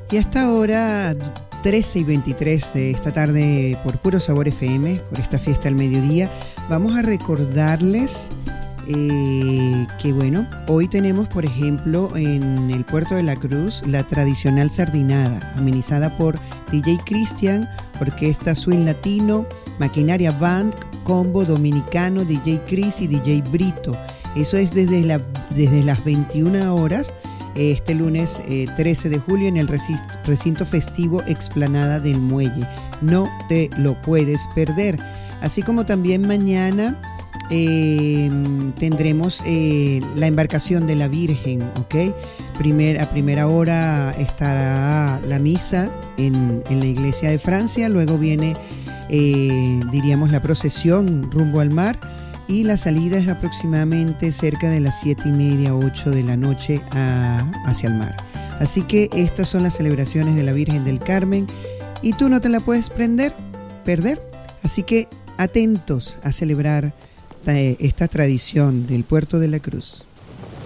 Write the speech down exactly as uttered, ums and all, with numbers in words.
Y hasta ahora, trece y veintitrés de esta tarde, por Puro Sabor F M, por esta fiesta al mediodía, vamos a recordarles eh, que, bueno, hoy tenemos, por ejemplo, en el Puerto de la Cruz, la tradicional sardinada, amenizada por D J Cristian, Orquesta Swing Latino, Maquinaria Band, Combo Dominicano, D J Chris y D J Brito. Eso es desde, la, desde las veintiuna horas, este lunes eh, trece de julio, en el recinto festivo Explanada del Muelle. No te lo puedes perder. Así como también mañana eh, tendremos eh, la embarcación de la Virgen, ¿ok? Primer, a primera hora estará la misa en, en la iglesia de Francia, luego viene, eh, diríamos, la procesión rumbo al mar, y la salida es aproximadamente cerca de las siete y media, ocho de la noche a, hacia el mar. Así que estas son las celebraciones de la Virgen del Carmen y tú no te la puedes prender, perder. Así que atentos a celebrar esta tradición del Puerto de la Cruz.